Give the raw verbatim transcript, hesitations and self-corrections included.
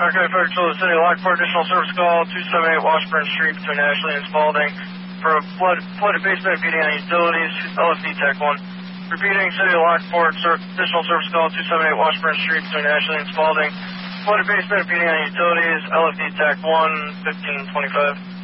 Okay, folks, so the City of Lockport, additional service call, two seventy-eight Washburn Street between Ashley and Spalding for a flood, flooded basement feeding on utilities, L F D Tech one. Repeating, City of Lockport, ser additional service call, two seventy-eight Washburn Street between Ashley and Spalding. Flooded basement feeding on utilities, L F D Tech one, fifteen twenty-five.